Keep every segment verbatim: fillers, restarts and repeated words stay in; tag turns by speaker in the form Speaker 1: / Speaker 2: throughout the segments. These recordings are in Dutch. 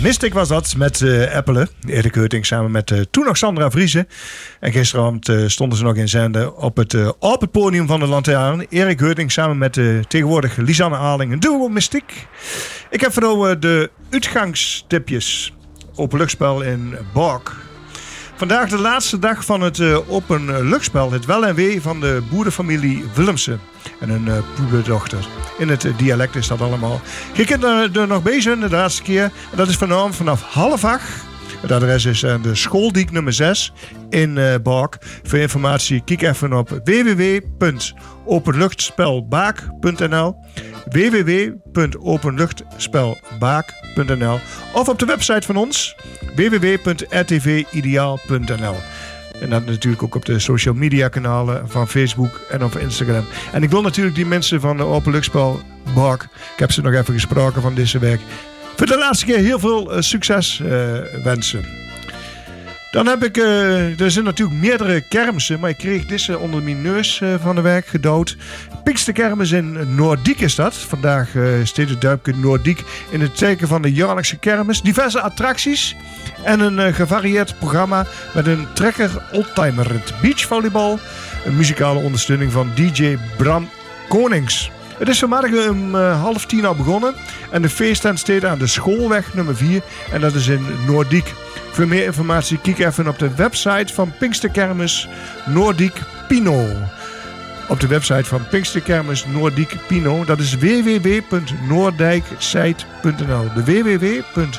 Speaker 1: Mystic was dat met uh, Appelen. Erik Heuting samen met uh, toen nog Sandra Vriese. En gisteravond uh, stonden ze nog in zenden op het, uh, op het podium van de Lantaarn. Erik Heuting samen met uh, tegenwoordig Lisanne Aling. Een duo Mystic. Ik heb voor nou uh, de uitgangstipjes. Openluchtspel in Bork. Vandaag de laatste dag van het uh, openluchtspel. Het wel en wee van de boerenfamilie Willemsen. En hun uh, poederdochter. In het uh, dialect is dat allemaal. Je kunt er, er nog bij zijn de laatste keer. En dat is vanavond vanaf half acht. Het adres is aan de Schooldiek nummer zes in uh, Bork. Voor informatie kijk even op w w w punt openluchtspelbaak punt n l w w w punt openluchtspelbaak punt n l of op de website van ons w w w punt r t v ideaal punt n l. En dan natuurlijk ook op de social media kanalen van Facebook en op Instagram. En ik wil natuurlijk die mensen van de Openluchtspel Bork, ik heb ze nog even gesproken van deze week, voor de laatste keer heel veel uh, succes uh, wensen. Dan heb ik, uh, er zijn natuurlijk meerdere kermissen, maar ik kreeg deze onder mijn neus uh, van de week gedouwd. Pinksterkermis in Noordiek is dat. Vandaag uh, steeds het duimpje Noordiek in het teken van de jaarlijkse kermis. Diverse attracties en een uh, gevarieerd programma met een trekker oldtimer, het beachvolleybal, een muzikale ondersteuning van D J Bram Konings. Het is vanmorgen om uh, half tien al begonnen en de feesttent staat aan de Schoolweg nummer vier en dat is in Noordiek. Voor meer informatie kijk even op de website van Pinksterkermis Noordiek Pino. Op de website van Pinksterkermis Noordiek Pino, dat is w w w punt noordijksite punt n l. De w w w punt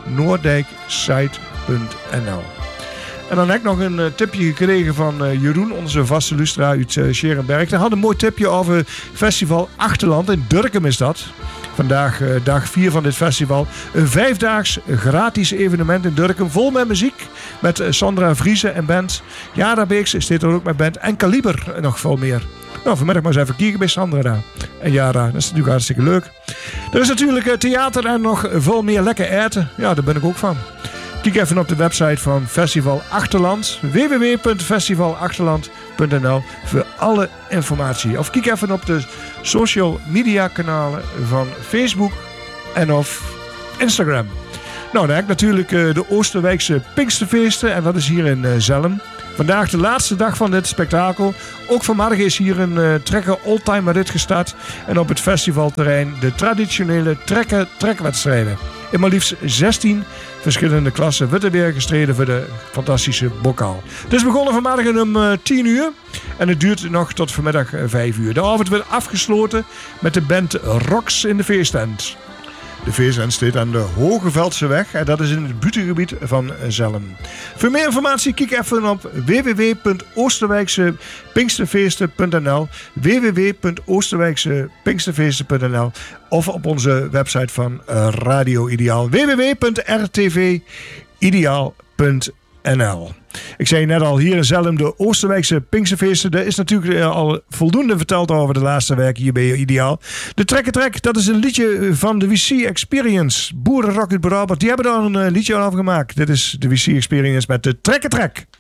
Speaker 1: noordijksite punt n l. En dan heb ik nog een uh, tipje gekregen van uh, Jeroen, onze vaste lustra uit uh, Scherenberg. Hij had een mooi tipje over Festival Achterland. In Durkum is dat. Vandaag uh, dag vier van dit festival. Een vijfdaags gratis evenement in Durkum. Vol met muziek. Met uh, Sandra Vriese en band. Jara Beeks staat er ook met band. En Kaliber nog veel meer. Nou, vanmiddag maar eens even kijken bij Sandra daar. En Jara, dat is natuurlijk hartstikke leuk. Er is natuurlijk uh, theater en nog veel meer lekker eten. Ja, daar ben ik ook van. Kijk even op de website van Festival Achterland. w w w punt festival achterland punt n l voor alle informatie. Of kijk even op de social media kanalen van Facebook en of Instagram. Nou, dan heb ik natuurlijk uh, de Oosterwijkse Pinksterfeesten. En dat is hier in uh, Zelm. Vandaag de laatste dag van dit spektakel. Ook vanmorgen is hier een uh, trekker oldtimer rit gestart. En op het festivalterrein de traditionele trekker-trekwedstrijden. In maar liefst zestien verschillende klassen wordt er weer gestreden voor de fantastische bokaal. Het is begonnen vanmorgen om uh, tien uur en het duurt nog tot vanmiddag uh, vijf uur. De avond wordt afgesloten met de band Rocks in de feesttent. De feesttent staat aan de Hogeveldse weg en dat is in het buitengebied van Zelm. Voor meer informatie kijk even op w w w punt oosterwijkse pinksterfeesten punt n l w w w punt oosterwijkse pinksterfeesten punt n l of op onze website van Radio Ideaal w w w punt r t v ideaal punt n l. Ik zei net al, hier in Zelm de Oosterwijkse Pinksterfeesten. Er is natuurlijk al voldoende verteld over de laatste week hier bij Ideaal. De Trekker Trek, dat is een liedje van de W C Experience. Boerenrock uit Brabant, die hebben daar een liedje over gemaakt. Dit is de W C Experience met de Trekker Trek.